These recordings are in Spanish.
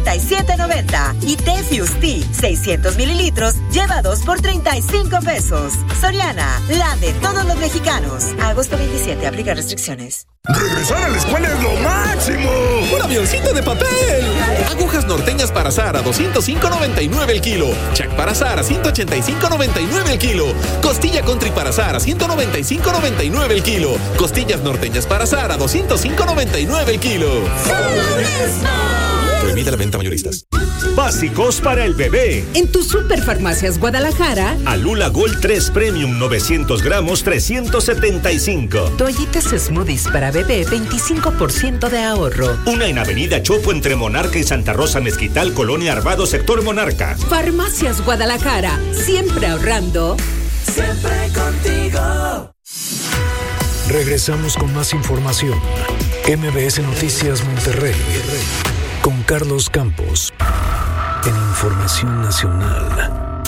$37.90 y té Fusti 600 mililitros lleva 2 por $35. Soriana, la de todos los mexicanos. Agosto 27, aplica restricciones. ¡Regresar a la escuela es lo máximo! ¡Un avioncito de papel! Agujas norteñas para azar a $205.99 el kilo. Chac para azar a $185.99 el kilo. Costilla country para azar a $195.99 el kilo. Costillas norteñas para azar a $205.99 el kilo. Prohibida la venta mayoristas. Básicos para el bebé. En tu Superfarmacias Guadalajara. Alula Gold 3 Premium 900 gramos, $375. Toallitas Smoothies para bebé, 25% de ahorro. Una en Avenida Chopo entre Monarca y Santa Rosa Mezquital, Colonia Arvado, sector Monarca. Farmacias Guadalajara, siempre ahorrando. Siempre contigo. Regresamos con más información. MBS Noticias Monterrey, con Carlos Campos, en Información Nacional.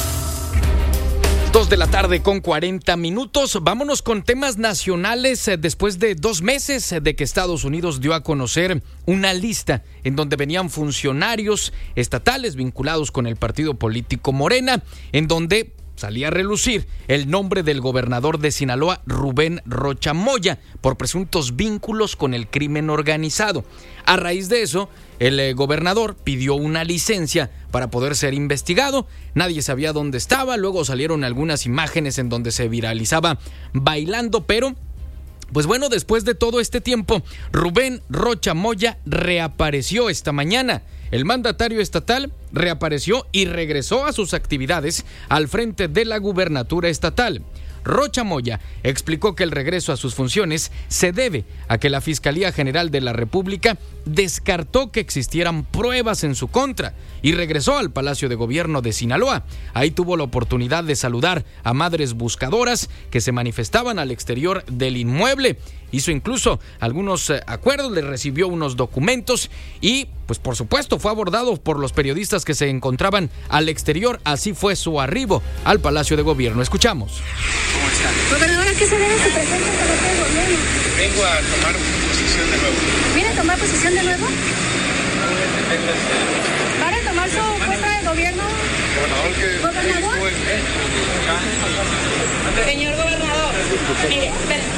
2:40 p.m. Vámonos con temas nacionales. Después de 2 meses de que Estados Unidos dio a conocer una lista en donde venían funcionarios estatales vinculados con el partido político Morena, en donde salía a relucir el nombre del gobernador de Sinaloa, Rubén Rocha Moya, por presuntos vínculos con el crimen organizado. A raíz de eso, el gobernador pidió una licencia para poder ser investigado. Nadie sabía dónde estaba. Luego salieron algunas imágenes en donde se viralizaba bailando, pero pues bueno, después de todo este tiempo, Rubén Rocha Moya reapareció esta mañana. El mandatario estatal reapareció y regresó a sus actividades al frente de la gubernatura estatal. Rocha Moya explicó que el regreso a sus funciones se debe a que la Fiscalía General de la República descartó que existieran pruebas en su contra y regresó al Palacio de Gobierno de Sinaloa. Ahí tuvo la oportunidad de saludar a madres buscadoras que se manifestaban al exterior del inmueble. Hizo incluso algunos acuerdos, le recibió unos documentos y, pues por supuesto, fue abordado por los periodistas que se encontraban al exterior. Así fue su arribo al Palacio de Gobierno. Escuchamos. ¿Cómo están? Gobernador, ¿a qué se debe su presencia en el Palacio de Gobierno? Vengo a tomar posición de nuevo. ¿Viene a tomar posición de nuevo? ¿Va a retomar su puesto de gobierno? ¿Gobernador? Señor gobernador, mire,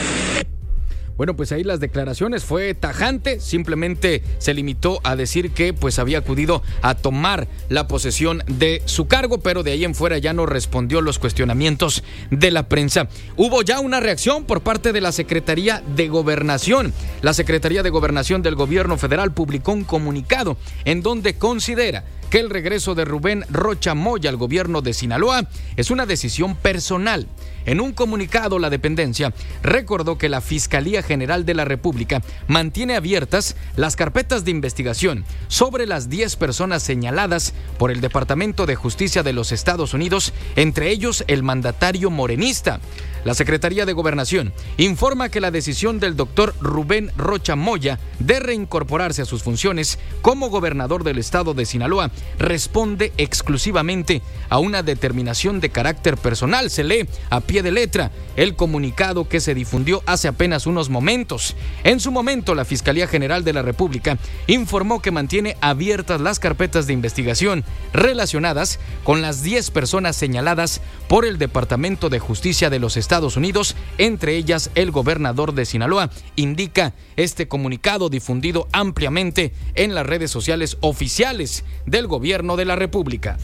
Bueno, pues ahí las declaraciones fue tajante, simplemente se limitó a decir que pues había acudido a tomar la posesión de su cargo, pero de ahí en fuera ya no respondió los cuestionamientos de la prensa. Hubo ya una reacción por parte de la Secretaría de Gobernación. La Secretaría de Gobernación del Gobierno Federal publicó un comunicado en donde considera que el regreso de Rubén Rocha Moya al gobierno de Sinaloa es una decisión personal. En un comunicado, la dependencia recordó que la Fiscalía General de la República mantiene abiertas las carpetas de investigación sobre las 10 personas señaladas por el Departamento de Justicia de los Estados Unidos, entre ellos el mandatario morenista. La Secretaría de Gobernación informa que la decisión del doctor Rubén Rocha Moya de reincorporarse a sus funciones como gobernador del estado de Sinaloa responde exclusivamente a una determinación de carácter personal. Se lee a pie de letra el comunicado que se difundió hace apenas unos momentos. En su momento, la Fiscalía General de la República informó que mantiene abiertas las carpetas de investigación relacionadas con las 10 personas señaladas por el Departamento de Justicia de los Estados Unidos, entre ellas el gobernador de Sinaloa, indica este comunicado difundido ampliamente en las redes sociales oficiales del Gobierno de la República.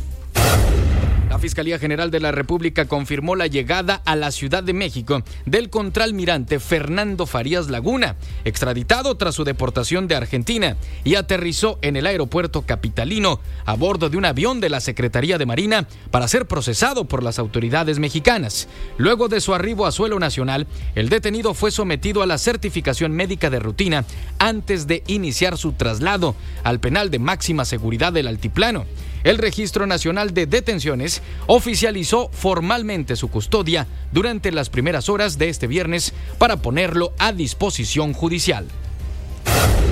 La Fiscalía General de la República confirmó la llegada a la Ciudad de México del contraalmirante Fernando Farías Laguna, extraditado tras su deportación de Argentina, y aterrizó en el aeropuerto capitalino a bordo de un avión de la Secretaría de Marina para ser procesado por las autoridades mexicanas. Luego de su arribo a suelo nacional, el detenido fue sometido a la certificación médica de rutina antes de iniciar su traslado al penal de máxima seguridad del Altiplano. El Registro Nacional de Detenciones oficializó formalmente su custodia durante las primeras horas de este viernes para ponerlo a disposición judicial.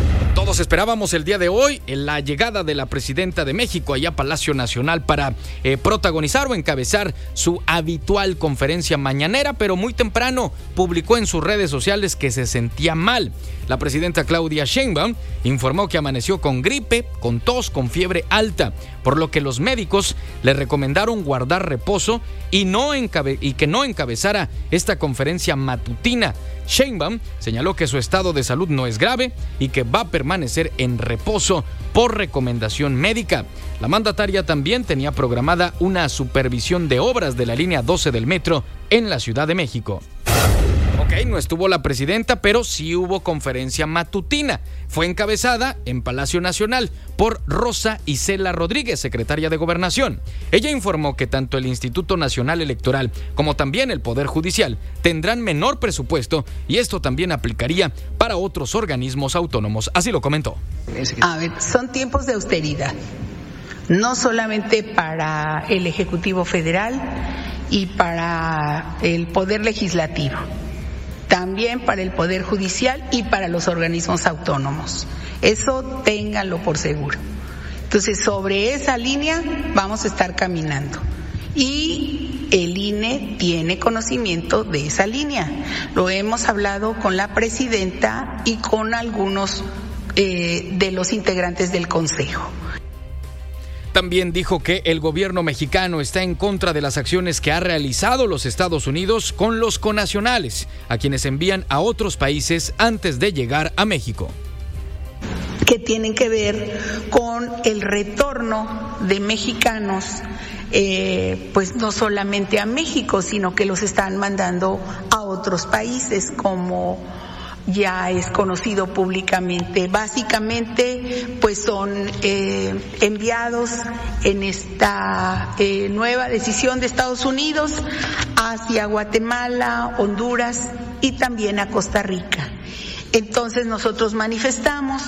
Todos esperábamos el día de hoy la llegada de la presidenta de México allá a Palacio Nacional para protagonizar o encabezar su habitual conferencia mañanera, pero muy temprano publicó en sus redes sociales que se sentía mal. La presidenta Claudia Sheinbaum informó que amaneció con gripe, con tos, con fiebre alta, por lo que los médicos le recomendaron guardar reposo y que no encabezara esta conferencia matutina. Sheinbaum señaló que su estado de salud no es grave y que va a permanecer en reposo por recomendación médica. La mandataria también tenía programada una supervisión de obras de la línea 12 del metro en la Ciudad de México. No estuvo la presidenta, pero sí hubo conferencia matutina. Fue encabezada en Palacio Nacional por Rosa Isela Rodríguez, secretaria de Gobernación. Ella informó que tanto el Instituto Nacional Electoral como también el Poder Judicial tendrán menor presupuesto y esto también aplicaría para otros organismos autónomos. Así lo comentó. A ver, son tiempos de austeridad, no solamente para el Ejecutivo Federal y para el Poder Legislativo, también para el Poder Judicial y para los organismos autónomos. Eso ténganlo por seguro. Entonces, sobre esa línea vamos a estar caminando. Y el INE tiene conocimiento de esa línea. Lo hemos hablado con la presidenta y con algunos de los integrantes del Consejo. También dijo que el gobierno mexicano está en contra de las acciones que ha realizado los Estados Unidos con los connacionales, a quienes envían a otros países antes de llegar a México. Que tienen que ver con el retorno de mexicanos, pues no solamente a México, sino que los están mandando a otros países, como ya es conocido públicamente. Básicamente, pues son enviados en esta nueva decisión de Estados Unidos hacia Guatemala, Honduras y también a Costa Rica. Entonces nosotros manifestamos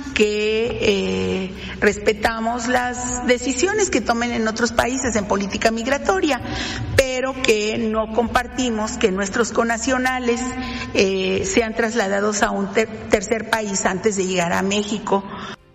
que respetamos las decisiones que tomen en otros países en política migratoria, pero que no compartimos que nuestros connacionales sean trasladados a un tercer país antes de llegar a México.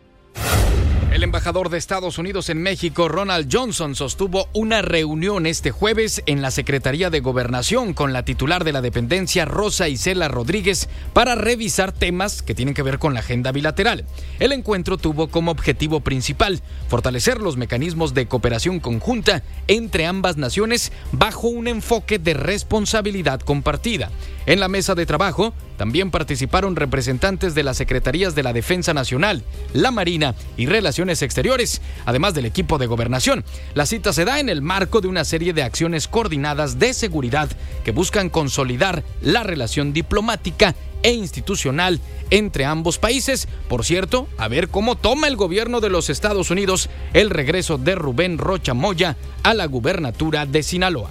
El embajador de Estados Unidos en México, Ronald Johnson, sostuvo una reunión este jueves en la Secretaría de Gobernación con la titular de la dependencia, Rosa Isela Rodríguez, para revisar temas que tienen que ver con la agenda bilateral. El encuentro tuvo como objetivo principal fortalecer los mecanismos de cooperación conjunta entre ambas naciones bajo un enfoque de responsabilidad compartida. En la mesa de trabajo también participaron representantes de las Secretarías de la Defensa Nacional, la Marina y Relaciones Exteriores, además del equipo de gobernación. La cita se da en el marco de una serie de acciones coordinadas de seguridad que buscan consolidar la relación diplomática e institucional entre ambos países. Por cierto, a ver cómo toma el gobierno de los Estados Unidos el regreso de Rubén Rocha Moya a la gubernatura de Sinaloa.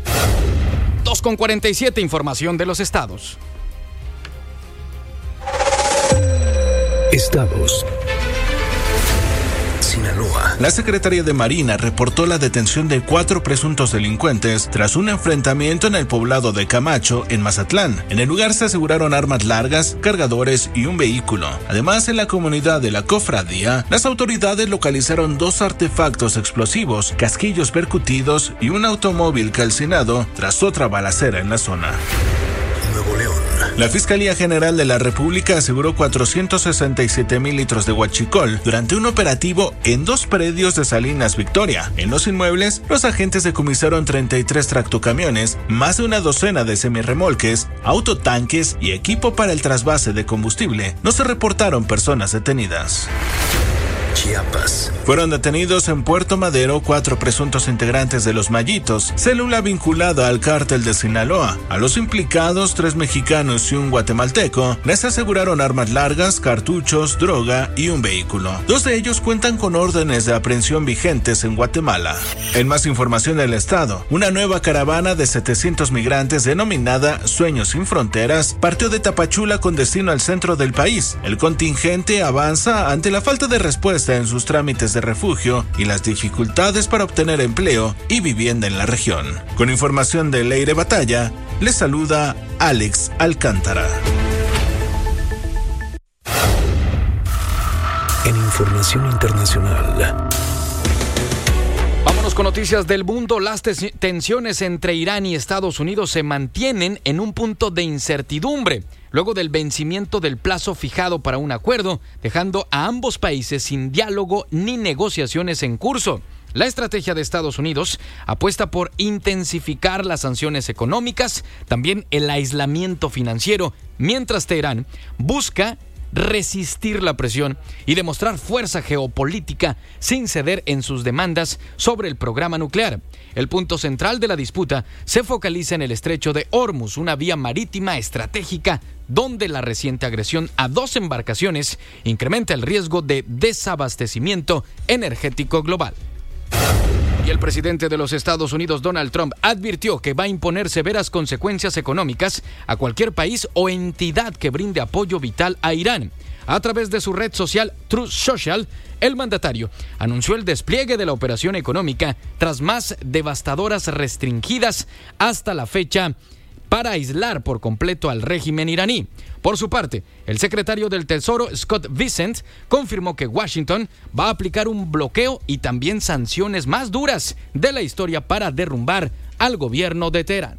2:47, información de los estados. Estados. Sinaloa. La Secretaría de Marina reportó la detención de 4 presuntos delincuentes tras un enfrentamiento en el poblado de Camacho, en Mazatlán. En el lugar se aseguraron armas largas, cargadores y un vehículo. Además, en la comunidad de la Cofradía, las autoridades localizaron 2 artefactos explosivos, casquillos percutidos y un automóvil calcinado tras otra balacera en la zona. Nuevo León. La Fiscalía General de la República aseguró 467,000 litros de huachicol durante un operativo en 2 predios de Salinas Victoria. En los inmuebles, los agentes decomisaron 33 tractocamiones, más de una docena de semirremolques, autotanques y equipo para el trasvase de combustible. No se reportaron personas detenidas. Chiapas. Fueron detenidos en Puerto Madero 4 presuntos integrantes de los Mayitos, célula vinculada al cártel de Sinaloa. A los implicados, 3 mexicanos y un guatemalteco, les aseguraron armas largas, cartuchos, droga y un vehículo. 2 de ellos cuentan con órdenes de aprehensión vigentes en Guatemala. En más información del estado, una nueva caravana de 700 migrantes denominada Sueños sin Fronteras partió de Tapachula con destino al centro del país. El contingente avanza ante la falta de respuesta en sus trámites de refugio y las dificultades para obtener empleo y vivienda en la región. Con información de Leire Batalla, les saluda Alex Alcántara. en información internacional. Vámonos con noticias del mundo. Las tensiones entre Irán y Estados Unidos se mantienen en un punto de incertidumbre, luego del vencimiento del plazo fijado para un acuerdo, dejando a ambos países sin diálogo ni negociaciones en curso. La estrategia de Estados Unidos apuesta por intensificar las sanciones económicas, también el aislamiento financiero, mientras Teherán busca resistir la presión y demostrar fuerza geopolítica sin ceder en sus demandas sobre el programa nuclear. El punto central de la disputa se focaliza en el estrecho de Hormuz, una vía marítima estratégica donde la reciente agresión a 2 embarcaciones incrementa el riesgo de desabastecimiento energético global. Y el presidente de los Estados Unidos, Donald Trump, advirtió que va a imponer severas consecuencias económicas a cualquier país o entidad que brinde apoyo vital a Irán. A través de su red social Truth Social, el mandatario anunció el despliegue de la operación económica tras más devastadoras restringidas hasta la fecha para aislar por completo al régimen iraní. Por su parte, el secretario del Tesoro, Scott Bessent, confirmó que Washington va a aplicar un bloqueo y también sanciones más duras de la historia para derrumbar al gobierno de Teherán.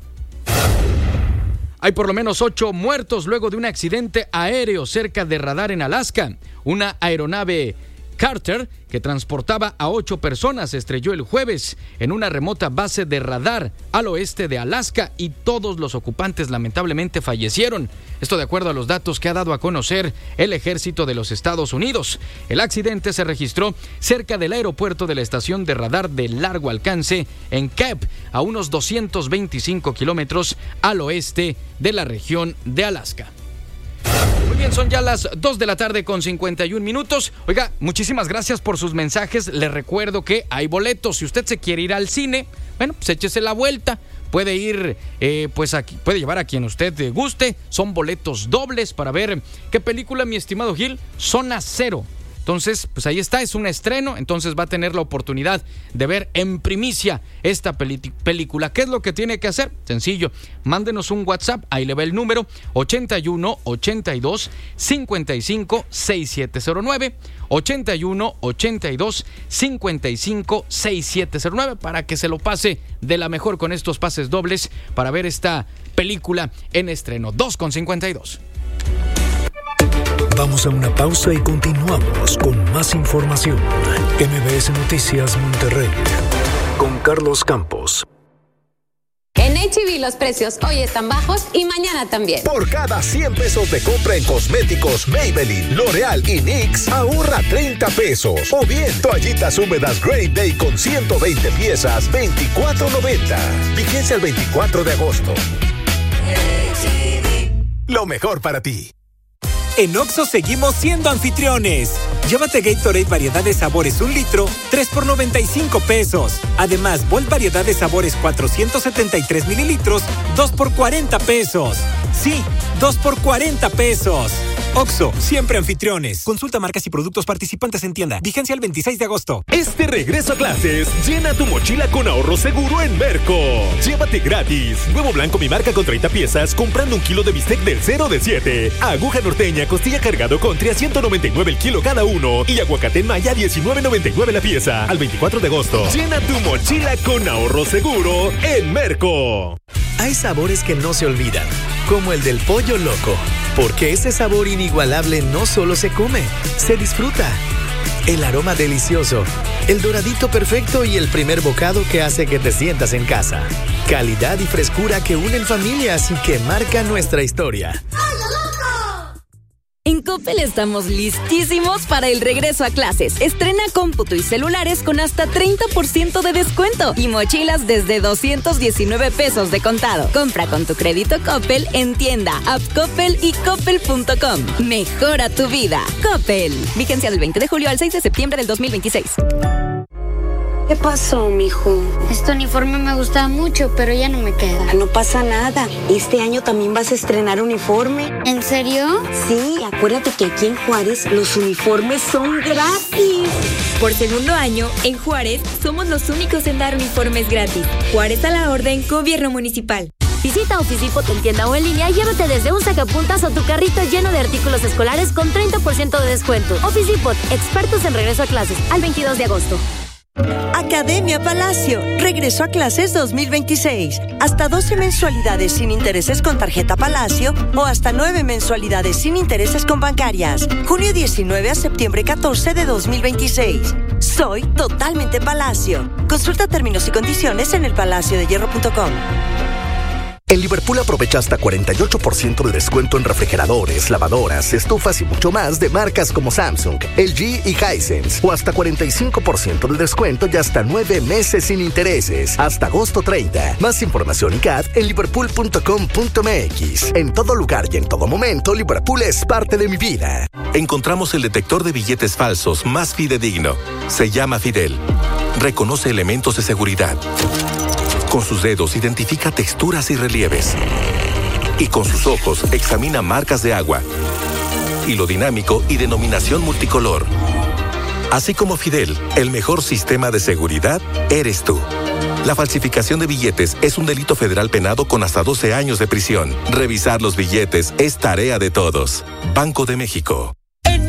Hay por lo menos 8 muertos luego de un accidente aéreo cerca de Radar en Alaska. Una aeronave Carter, que transportaba a 8 personas, se estrelló el jueves en una remota base de radar al oeste de Alaska y todos los ocupantes lamentablemente fallecieron. Esto de acuerdo a los datos que ha dado a conocer el ejército de los Estados Unidos. El accidente se registró cerca del aeropuerto de la estación de radar de largo alcance en Cape, a unos 225 kilómetros al oeste de la región de Alaska. Muy bien, son ya las 2 de la tarde con 51 minutos. Oiga, muchísimas gracias por sus mensajes. Les recuerdo que hay boletos. Si usted se quiere ir al cine, bueno, pues échese la vuelta. Puede ir, puede llevar a quien usted guste. Son boletos dobles para ver qué película, mi estimado Gil. Zona Cero. Entonces, pues ahí está, es un estreno, entonces va a tener la oportunidad de ver en primicia esta película. ¿Qué es lo que tiene que hacer? Sencillo, mándenos un WhatsApp, ahí le va el número 81 82 55 6709, 81 82 55 6709, para que se lo pase de la mejor con estos pases dobles para ver esta película en estreno. 2:52. Vamos a una pausa y continuamos con más información. MBS Noticias Monterrey con Carlos Campos. En H-E-B los precios hoy están bajos y mañana también. Por cada 100 pesos de compra en cosméticos Maybelline, L'Oreal y NYX, ahorra 30 pesos. O bien, toallitas húmedas Great Day con 120 piezas, $24.90. Vigencia el 24 de agosto. H-E-B. Lo mejor para ti. En Oxxo seguimos siendo anfitriones. Llévate Gatorade variedad de sabores 1 litro, 3 por 95 pesos. Además, Volt variedad de sabores 473 mililitros, 2 por 40 pesos. Sí, 2 por 40 pesos. Oxxo, siempre anfitriones. Consulta marcas y productos participantes en tienda. Vigencia el 26 de agosto. Este regreso a clases, llena tu mochila con ahorro seguro en Merco. Llévate gratis huevo blanco mi marca con 30 piezas comprando 1 kilo de bistec del 0 de 7. Aguja norteña, costilla cargado country a $199 el kilo cada uno. Y aguacate en maya $19.99 la pieza. Al 24 de agosto. Llena tu mochila con ahorro seguro en Merco. Hay sabores que no se olvidan, como el del pollo loco, porque ese sabor inigualable no solo se come, se disfruta. El aroma delicioso, el doradito perfecto y el primer bocado que hace que te sientas en casa. Calidad y frescura que unen familias y que marcan nuestra historia. En Coppel estamos listísimos para el regreso a clases. Estrena cómputo y celulares con hasta 30% de descuento y mochilas desde 219 pesos de contado. Compra con tu crédito Coppel en tienda, app Coppel y coppel.com. Mejora tu vida. Coppel. Vigencia del 20 de julio al 6 de septiembre del 2026. ¿Qué pasó, mijo? Este uniforme me gustaba mucho, pero ya no me queda. No pasa nada. Este año también vas a estrenar uniforme. ¿En serio? Sí, acuérdate que aquí en Juárez los uniformes son gratis. Por segundo año, en Juárez, somos los únicos en dar uniformes gratis. Juárez a la orden, Gobierno Municipal. Visita Office Depot en tienda o en línea y llévate desde un sacapuntas o tu carrito lleno de artículos escolares con 30% de descuento. Office Depot, expertos en regreso a clases, al 22 de agosto. Academia Palacio, regreso a clases 2026. Hasta 12 mensualidades sin intereses con tarjeta Palacio o hasta 9 mensualidades sin intereses con bancarias. Junio 19 a septiembre 14 de 2026. Soy totalmente Palacio. Consulta términos y condiciones en elpalaciodehierro.com. En Liverpool aprovecha hasta 48% de descuento en refrigeradores, lavadoras, estufas y mucho más de marcas como Samsung, LG y Hisense. O hasta 45% de descuento y hasta 9 meses sin intereses. Hasta agosto 30. Más información y CAD en liverpool.com.mx. En todo lugar y en todo momento, Liverpool es parte de mi vida. Encontramos el detector de billetes falsos más fidedigno. Se llama Fidel. Reconoce elementos de seguridad. Con sus dedos identifica texturas y relieves. Y con sus ojos examina marcas de agua, hilo dinámico y denominación multicolor. Así como Fidel, el mejor sistema de seguridad eres tú. La falsificación de billetes es un delito federal penado con hasta 12 años de prisión. Revisar los billetes es tarea de todos. Banco de México.